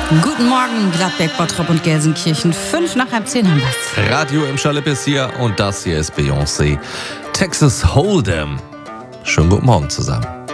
Guten Morgen, Gladbeck, Bottrop und Gelsenkirchen. 10:05 haben wir's. Radio im Chalet ist hier und das hier ist Beyoncé. Texas Hold'em. Schönen guten Morgen zusammen.